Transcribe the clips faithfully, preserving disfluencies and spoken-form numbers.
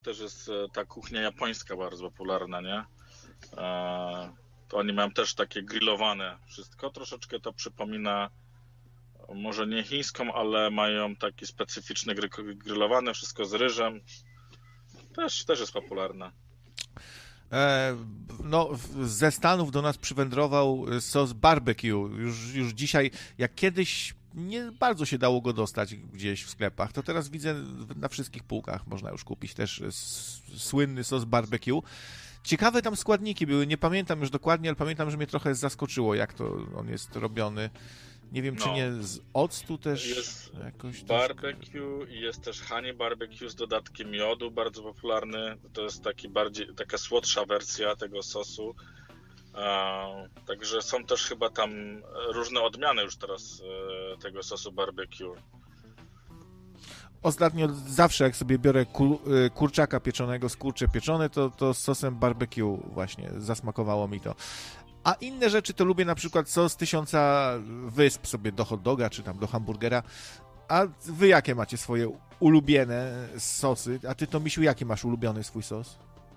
też jest e, ta kuchnia japońska bardzo popularna, nie? E, to oni mają też takie grillowane wszystko. Troszeczkę to przypomina, może nie chińską, ale mają taki specyficzny gry- grillowane, wszystko z ryżem. Też, też jest popularne. E, no, w- ze Stanów do nas przywędrował sos barbecue. Już, już dzisiaj, jak kiedyś nie bardzo się dało go dostać gdzieś w sklepach, to teraz widzę na wszystkich półkach można już kupić też s- słynny sos barbecue. Ciekawe tam składniki były, nie pamiętam już dokładnie, ale pamiętam, że mnie trochę zaskoczyło, jak to on jest robiony. Nie wiem, czy No. nie z octu też Jest jakoś... barbecue i jest też honey barbecue z dodatkiem miodu, bardzo popularny. To jest taki bardziej, taka słodsza wersja tego sosu. E, także są też chyba tam różne odmiany już teraz e, tego sosu barbecue. Ostatnio zawsze jak sobie biorę kur, y, kurczaka pieczonego, skurcze pieczone, to, to z sosem barbecue właśnie zasmakowało mi to. A inne rzeczy to lubię na przykład sos tysiąca wysp sobie do hot doga, czy tam do hamburgera. A wy jakie macie swoje ulubione sosy? A ty to, Misiu, jaki masz ulubiony swój sos?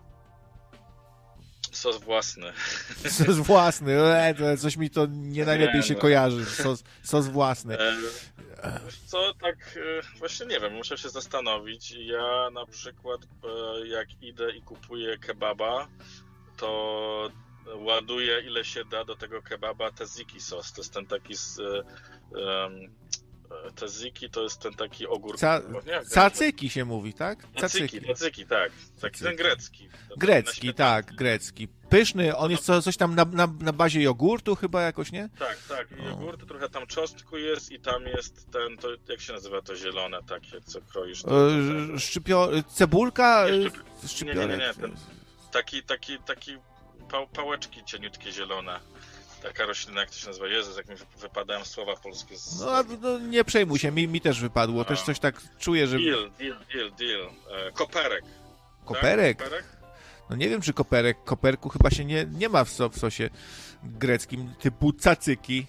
Sos własny. Sos własny, e, to coś mi to nie najlepiej się no. kojarzy, sos, sos własny. E, wiesz co, tak e, właśnie nie wiem, muszę się zastanowić. Ja na przykład e, jak idę i kupuję kebaba, to ładuję ile się da do tego kebaba tzatziki sos. To jest ten taki z, e, e, tzatziki to jest ten taki ogór. Ca, no nie, jak cacyki się mówi, tak? Tzatziki, tzatziki, tak. Taki ten grecki. To Grecki, na tak, śmietankę. grecki. Pyszny, on jest co, coś tam na, na, na bazie jogurtu chyba jakoś, nie? Tak, tak. I jogurtu, trochę tam czosnku jest i tam jest ten, to jak się nazywa to zielone takie, co kroisz? To, E, szczypio, cebulka? Nie, e, szczyp- nie, nie, szczypiorek. nie, nie, ten- Taki, taki, taki pa, pałeczki cieniutkie zielone. Taka roślina, jak to się nazywa? Jezus, jak mi wy- wypadają słowa polskie z... No, a, no nie przejmuj się, mi, mi też wypadło. Też coś tak czuję, że... Deal, deal, deal, deal. E, koperek. Koperek? Tak? Koperek? No nie wiem, czy koperek. Koperku chyba się nie, nie ma w, so, w sosie greckim typu cacyki.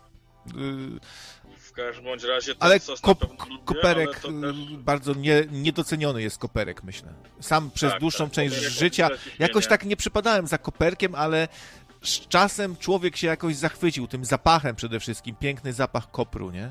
Y, W każdym bądź razie ten Ale sos kop, na pewno lubię, koperek ale to też... y, bardzo nie, niedoceniony jest koperek, myślę. Sam przez Tak, dłuższą tak, część koperek życia ma ciśnienie. jakoś tak nie przypadałem za koperkiem, ale z czasem człowiek się jakoś zachwycił tym zapachem przede wszystkim. Piękny zapach kopru, nie?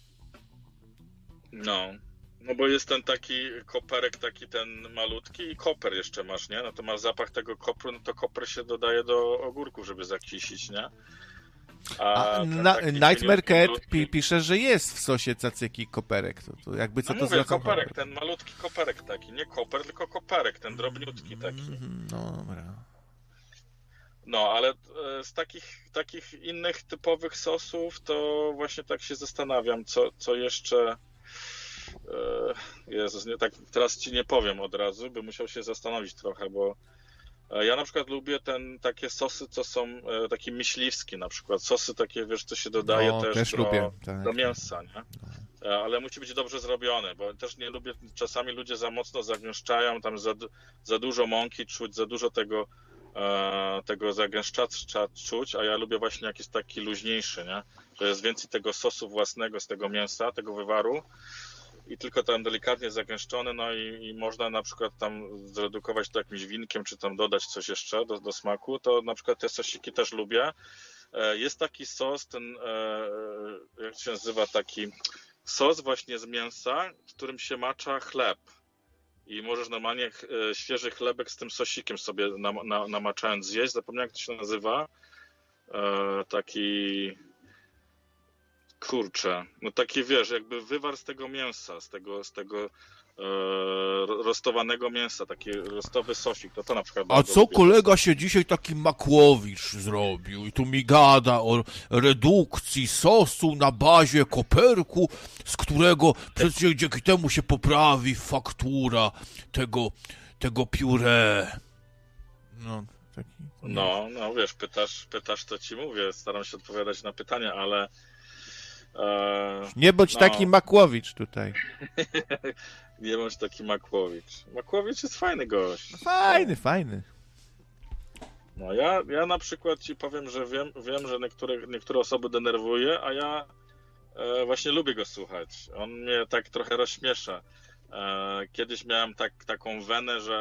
No, no bo jest ten taki koperek, taki ten malutki i koper jeszcze masz, nie? No to masz zapach tego kopru, no to koper się dodaje do ogórków, żeby zakisić, nie? A ten na, taki Nightmare cieniutki, Cat malutki- pi, pisze, że jest w sosie cacyki koperek. To, to jakby co No to mówię, zwracam koperek, uwagę. ten malutki koperek taki, nie koper, tylko koperek, ten drobniutki taki. Mhm, no dobra. No, ale e, z takich, takich innych typowych sosów, to właśnie tak się zastanawiam, co, co jeszcze... E, Jezus, nie, tak teraz ci nie powiem od razu, by musiał się zastanowić trochę, bo e, ja na przykład lubię ten, takie sosy, co są e, takie myśliwskie na przykład, sosy takie, wiesz, co się dodaje No, też, też do, lubię, tak. do mięsa, nie? E, Ale musi być dobrze zrobione, bo też nie lubię, czasami ludzie za mocno zagęszczają, tam za, du- za dużo mąki czuć, za dużo tego, e, tego zagęszczacza czuć, a ja lubię właśnie jakiś taki luźniejszy, nie? Że jest więcej tego sosu własnego z tego mięsa, tego wywaru i tylko tam delikatnie zagęszczony, no i, i można na przykład tam zredukować to jakimś winkiem, czy tam dodać coś jeszcze do, do smaku, to na przykład te sosiki też lubię. E, Jest taki sos, ten, e, jak się nazywa, taki sos właśnie z mięsa, w którym się macza chleb. I możesz normalnie e, świeży chlebek z tym sosikiem sobie nam, na, namaczając zjeść. Zapomniałem, jak to się nazywa. E, taki... Kurczę, no taki wiesz, jakby wywar z tego mięsa, z tego, z tego e, rostowanego mięsa, taki rostowy sosik, to to na przykład A bardzo co lubię. kolega się dzisiaj taki Makłowicz zrobił i tu mi gada o redukcji sosu na bazie koperku, z którego przecież dzięki temu się poprawi faktura tego, tego pióre. No, taki... No, no wiesz, pytasz, pytasz, to ci mówię, staram się odpowiadać na pytania, ale e, Nie bądź no. taki Makłowicz tutaj. nie bądź taki Makłowicz. Makłowicz jest fajny gość. Fajny, fajny. No ja, ja na przykład ci powiem, że wiem, wiem że niektóre, niektóre osoby denerwuje, a ja e, właśnie lubię go słuchać. On mnie tak trochę rozśmiesza. E, kiedyś miałem tak, taką wenę, że